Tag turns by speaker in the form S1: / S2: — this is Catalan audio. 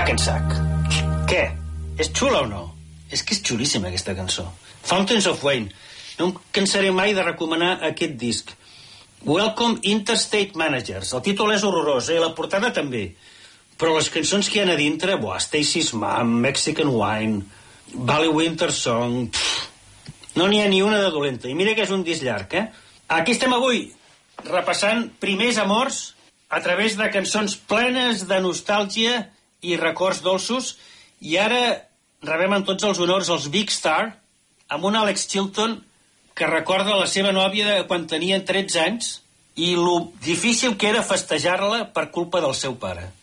S1: Hackensack. Què? És xula o no? És que és xulíssima aquesta cançó. Fountains of Wayne. No em cansaré mai de recomanar aquest disc. Welcome Interstate Managers. El títol és horrorós, la portada també. Però les cançons que hi ha a dintre, Stacy's Mom, Mexican Wine, Valley Winter Song... no n'hi ha ni una de dolenta. I mira que és un disc llarg, Aquí estem avui, repassant primers amors a través de cançons plenes de nostàlgia i records dolços, i ara rebem amb tots els honors els Big Star, amb un Alex Chilton que recorda la seva nòvia quan tenia 13 anys i lo difícil que era festejar-la per culpa del seu pare.